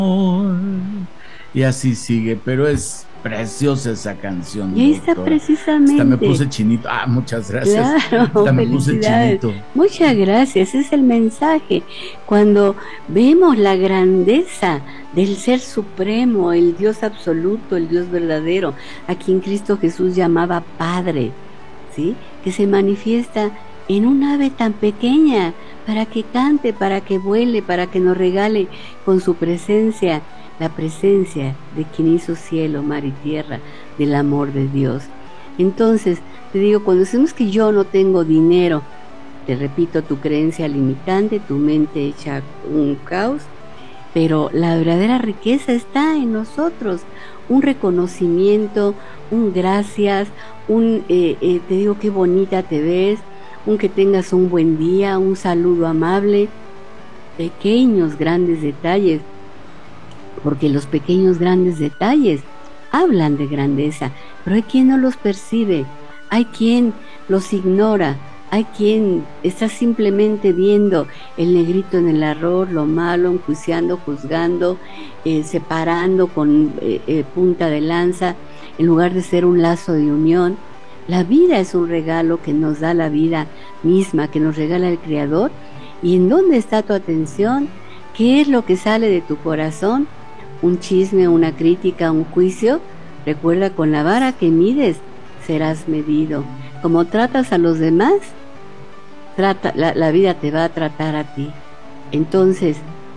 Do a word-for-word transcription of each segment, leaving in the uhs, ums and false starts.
Y así sigue, pero es preciosa esa canción, Y ahí está doctora. Hasta me precisamente. puse chinito. Ah, muchas gracias. Claro, Hasta me puse felicidades. chinito. Muchas gracias. Ese es el mensaje. Cuando vemos la grandeza del Ser Supremo, el Dios absoluto, el Dios verdadero, a quien Cristo Jesús llamaba Padre, ¿sí? Que se manifiesta en un ave tan pequeña para que cante, para que vuele, para que nos regale con su presencia, la presencia de quien hizo cielo, mar y tierra, del amor de Dios. Entonces, te digo, cuando decimos que yo no tengo dinero, te repito, tu creencia limitante, tu mente hecha un caos, pero la verdadera riqueza está en nosotros, un reconocimiento, un gracias, un, eh, eh, te digo qué bonita te ves, un que tengas un buen día, un saludo amable, pequeños, grandes detalles, porque los pequeños, grandes detalles hablan de grandeza, pero hay quien no los percibe, hay quien los ignora, hay quien está simplemente viendo el negrito en el arroz, lo malo, enjuiciando, juzgando, eh, separando con eh, eh, punta de lanza, en lugar de ser un lazo de unión. La vida es un regalo que nos da la vida misma, que nos regala el Creador. ¿Y en dónde está tu atención? ¿Qué es lo que sale de tu corazón? ¿Un chisme, una crítica, un juicio? Recuerda, con la vara que mides serás medido. Como tratas a los demás, trata, la, la vida te va a tratar a ti. Entonces,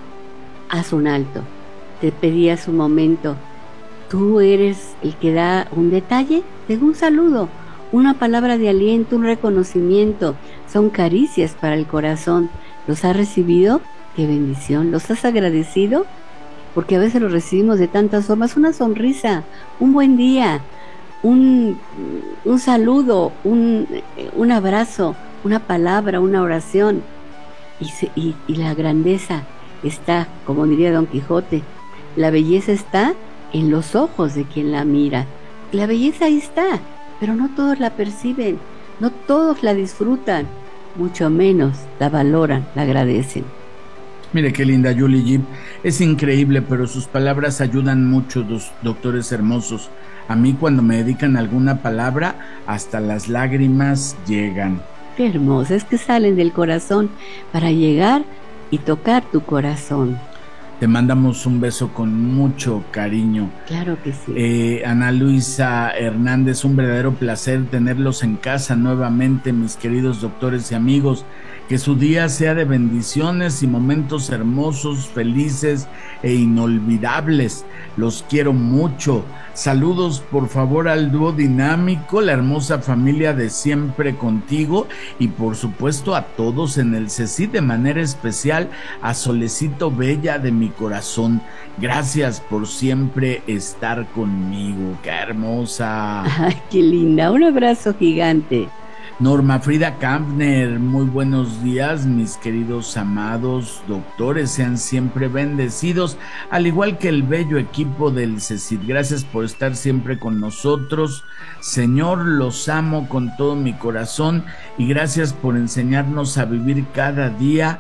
haz un alto. Te pedí hace un momento, tú eres el que da un detalle, tengo un saludo, una palabra de aliento, un reconocimiento, son caricias para el corazón. ¿Los has recibido? ¡Qué bendición! ¿Los has agradecido? Porque a veces los recibimos de tantas formas, una sonrisa, un buen día, un, un saludo, un, un abrazo, una palabra, una oración. Y, se, y, y la grandeza está, como diría Don Quijote, la belleza está en los ojos de quien la mira. La belleza ahí está, pero no todos la perciben, no todos la disfrutan, mucho menos la valoran, la agradecen. Mire qué linda Julie Jeep. Es increíble, pero sus palabras ayudan mucho, dos doctores hermosos. A mí, cuando me dedican alguna palabra, hasta las lágrimas llegan. Qué hermosa, es que salen del corazón para llegar y tocar tu corazón. Te mandamos un beso con mucho cariño. Claro que sí. Eh, Ana Luisa Hernández, un verdadero placer tenerlos en casa nuevamente, mis queridos doctores y amigos. Que su día sea de bendiciones y momentos hermosos, felices e inolvidables. Los quiero mucho. Saludos por favor al dúo dinámico, la hermosa familia de Siempre Contigo, y por supuesto a todos en el CECIT, de manera especial a Solecito Bella de mi corazón. Gracias por siempre estar conmigo. ¡Qué hermosa! Ay, qué linda. Un abrazo gigante. Norma Frida Kampner, muy buenos días, mis queridos amados doctores, sean siempre bendecidos, al igual que el bello equipo del CECIT. Gracias por estar siempre con nosotros, Señor, los amo con todo mi corazón, y gracias por enseñarnos a vivir cada día,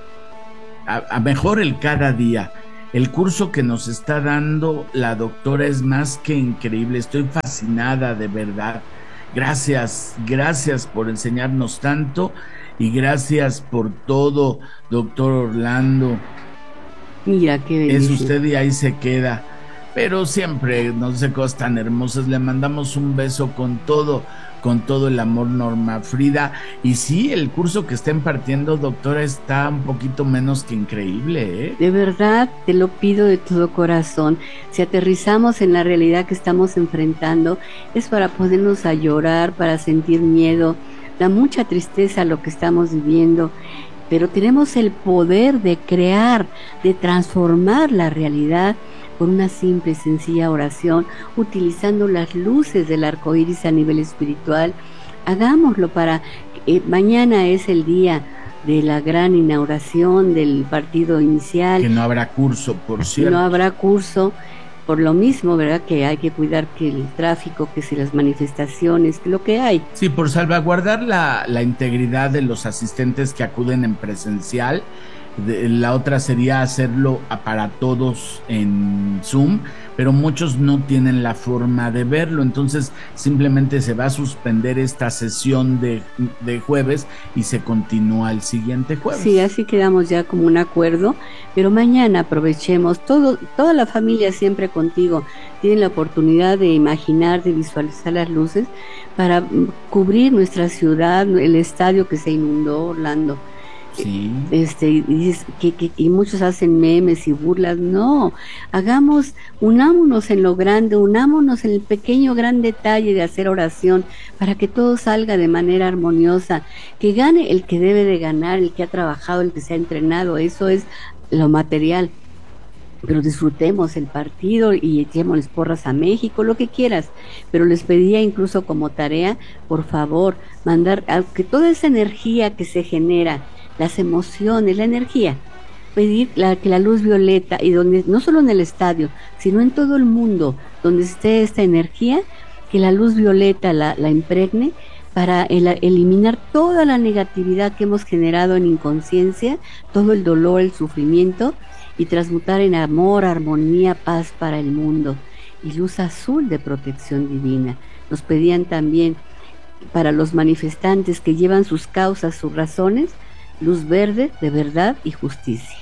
a, a mejor el cada día. El curso que nos está dando la doctora es más que increíble, estoy fascinada de verdad. Gracias, gracias por enseñarnos tanto y gracias por todo, doctor Orlando. Mira qué bendición. Es usted y ahí se queda, pero siempre nos hace cosas tan hermosas. Le mandamos un beso con todo, con todo el amor, Norma Frida. Y sí, el curso que está impartiendo, doctora, está un poquito menos que increíble, ¿eh? De verdad, te lo pido de todo corazón. Si aterrizamos en la realidad que estamos enfrentando, es para ponernos a llorar, para sentir miedo, da mucha tristeza lo que estamos viviendo, pero tenemos el poder de crear, de transformar la realidad por una simple y sencilla oración, utilizando las luces del arco iris a nivel espiritual. Hagámoslo para... Eh, mañana es el día de la gran inauguración del partido inicial. Que no habrá curso, por cierto. No habrá curso, por lo mismo, ¿verdad? Que hay que cuidar que el tráfico, que si las manifestaciones, que lo que hay. Sí, por salvaguardar la, la integridad de los asistentes que acuden en presencial. de, la otra sería hacerlo para todos en Zoom, pero muchos no tienen la forma de verlo, entonces simplemente se va a suspender esta sesión de, de jueves y se continúa el siguiente jueves. Sí, así quedamos ya como un acuerdo, pero mañana aprovechemos, todo, toda la familia siempre contigo, tienen la oportunidad de imaginar, de visualizar las luces para cubrir nuestra ciudad, el estadio que se inundó, Orlando. Sí. Este, y, que, que, y muchos hacen memes y burlas. No, hagamos, unámonos en lo grande, unámonos en el pequeño gran detalle de hacer oración para que todo salga de manera armoniosa, que gane el que debe de ganar, el que ha trabajado, el que se ha entrenado. Eso es lo material, pero disfrutemos el partido y echémosles porras a México, lo que quieras, pero les pedía incluso como tarea, por favor, mandar a que toda esa energía que se genera, las emociones, la energía, pedir la, que la luz violeta, y donde no solo en el estadio, sino en todo el mundo, donde esté esta energía, que la luz violeta la, la impregne para el, eliminar toda la negatividad que hemos generado en inconsciencia, todo el dolor, el sufrimiento, y transmutar en amor, armonía, paz para el mundo, y luz azul de protección divina. Nos pedían también para los manifestantes que llevan sus causas, sus razones, luz verde de verdad y justicia.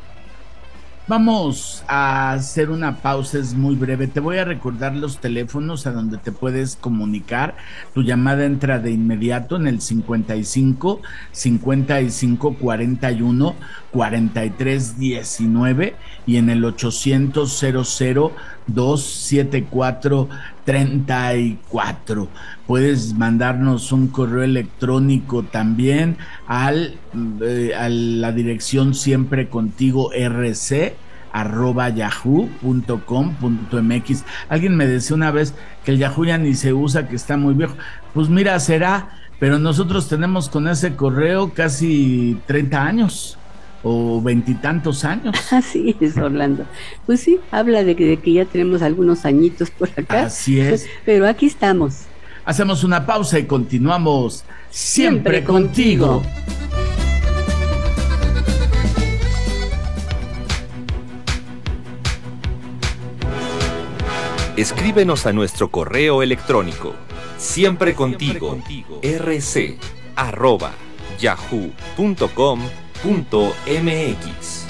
Vamos a hacer una pausa, es muy breve. Te voy a recordar los teléfonos a donde te puedes comunicar. Tu llamada entra de inmediato en el cincuenta y cinco, cincuenta y cinco, cuarenta y uno, cuarenta y tres, diecinueve y en el ochocientos, cero cero, dos setenta y cuatro, treinta y cuatro. Puedes mandarnos un correo electrónico también al, eh, a la dirección siempre contigo rc arroba yahoo punto com punto mx. Alguien me decía una vez que el Yahoo ya ni se usa, que está muy viejo. Pues mira, será, pero nosotros tenemos con ese correo casi treinta años o veintitantos años. Así es, Orlando. Pues sí, habla de que, de que ya tenemos algunos añitos por acá. Así es. Pero aquí estamos. Hacemos una pausa y continuamos siempre, siempre contigo. contigo. Escríbenos a nuestro correo electrónico siempre contigo rc arroba yahoo punto com punto mx.